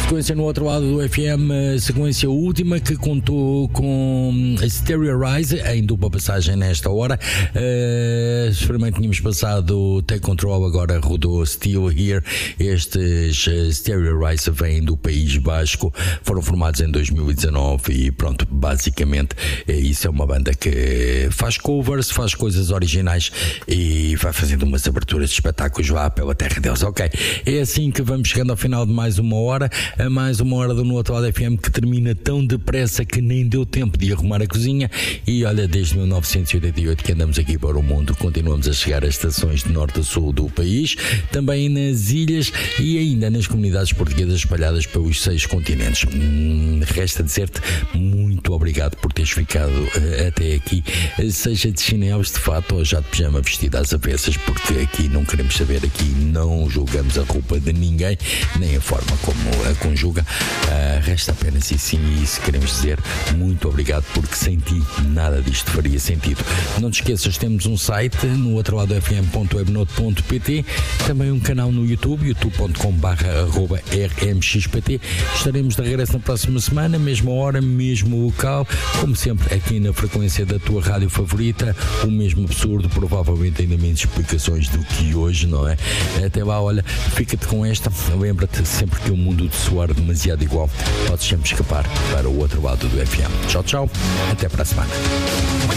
Sequência no outro lado do FM, sequência última que contou com Stereo Rise em dupla passagem nesta hora. Experimento tínhamos passado Take Control, agora rodou Still Here. Estes Stereo Rise vêm do País Basco, foram formados em 2019 e pronto, basicamente isso é uma banda que faz covers, faz coisas originais e vai fazendo umas aberturas de espetáculos lá pela terra deles. Ok, é assim que vamos chegando ao final de mais uma hora, mais uma hora do No Outro Lado FM, que termina tão depressa que nem deu tempo de arrumar a cozinha. E olha, desde 1988 que andamos aqui para o mundo, continuamos a chegar a estações de norte a sul do país, também nas ilhas e ainda nas comunidades portuguesas espalhadas pelos 6 continentes. Resta dizer-te muito obrigado por teres ficado até aqui, seja de chinelos de fato ou já de pijama vestido às avessas, porque aqui não queremos saber, aqui não julgamos a roupa de ninguém, nem a forma como a conjuga. Resta apenas isso, e isso queremos dizer muito obrigado, porque sem ti nada disto faria sentido. Não te esqueças, temos um site no outro lado fm.webnote.pt, também um canal no YouTube, youtube.com/rmxpt. Estaremos de regresso na próxima semana, mesma hora, mesmo local, como sempre aqui na frequência da tua rádio favorita. O mesmo absurdo, provavelmente ainda menos explicações do que hoje, não é? Até lá, olha, fica-te com esta, lembra-te sempre que o mundo te soar demasiado igual, podes sempre escapar para o outro lado do FM. Tchau, tchau, até para a semana.